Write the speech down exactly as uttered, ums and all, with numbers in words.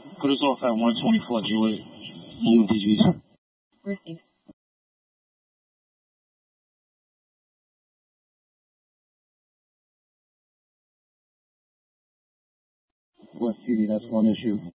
Put us off at one twenty-four, Jewett. U D Gs. Received. West City, that's one issue.